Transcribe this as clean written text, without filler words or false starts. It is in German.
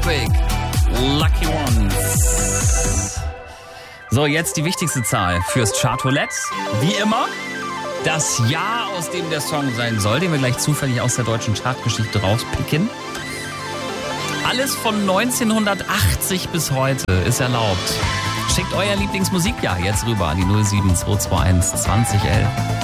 Earthquake. Lucky Ones. So, jetzt die wichtigste Zahl fürs Chartroulette. Wie immer, das Jahr, aus dem der Song sein soll, den wir gleich zufällig aus der deutschen Chartgeschichte rauspicken. Alles von 1980 bis heute ist erlaubt. Schickt euer Lieblingsmusikjahr jetzt rüber an die 07221 2011.